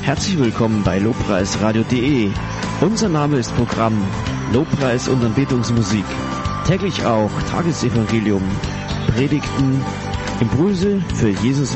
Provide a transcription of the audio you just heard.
Herzlich willkommen bei lobpreisradio.de. Unser Name ist Programm Lobpreis und Anbetungsmusik. Täglich auch Tagesevangelium, Predigten, Impulse für Jesus